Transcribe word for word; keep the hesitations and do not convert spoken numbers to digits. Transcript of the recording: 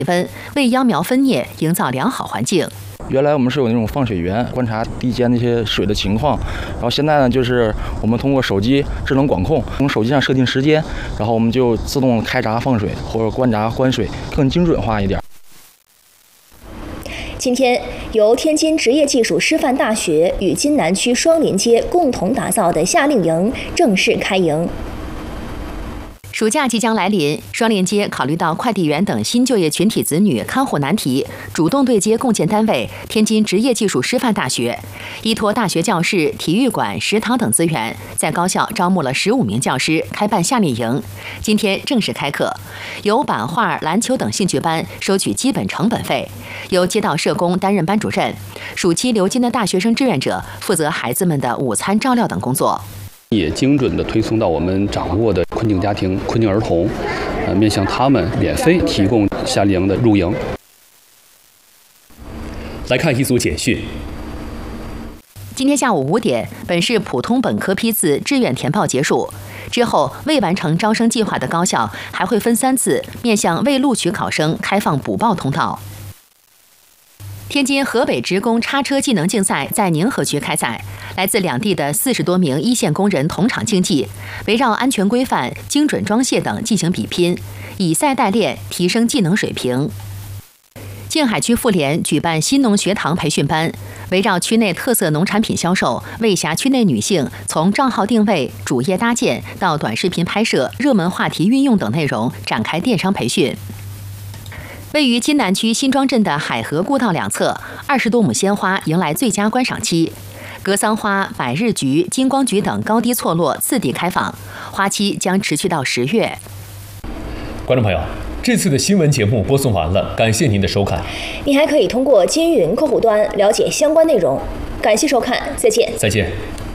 温，为秧苗分蘖营造良好环境。 原来我们是有那种放水员观察地间那些水的情况，然后现在呢，就是我们通过手机智能管控，从手机上设定时间，然后我们就自动开闸放水或者关闸关水，更精准化一点。 今天，由天津职业技术师范大学与津南区双连街共同打造的夏令营正式开营。 暑假即将来临，双连街考虑到快递员等新就业群体子女看护难题，主动对接共建单位天津职业技术师范大学，依托大学教室、体育馆、食堂等资源，在高校招募了十五名教师，开办夏令营。今天正式开课，由版画、篮球等兴趣班收取基本成本费，由街道社工担任班主任，暑期留京的大学生志愿者负责孩子们的午餐照料等工作。 也精准地推送到我们掌握的困境家庭、困境儿童，呃，面向他们免费提供夏令营的入营。 来看一组简讯。 今天下午五点，本市普通本科批次志愿填报结束之后，未完成招生计划的高校还会分三次面向未录取考生开放补报通道。天津河北职工叉车技能竞赛在宁河区开赛，来自两地的四十多名一线工人同场竞技，围绕安全规范、精准装卸等进行比拼，以赛代练，提升技能水平。静海区妇联举办新农学堂培训班，围绕区内特色农产品销售，为辖区内女性从账号定位、主页搭建到短视频拍摄、热门话题运用等内容展开电商培训。位于津南区新庄镇的海河故道两侧，二十多亩鲜花迎来最佳观赏期。格桑花、百日菊、金光菊等高低错落，次第开放，花期将持续到十月。 观众朋友，这次的新闻节目播送完了，感谢您的收看。 你还可以通过金云客户端了解相关内容。感谢收看，再见。 再见。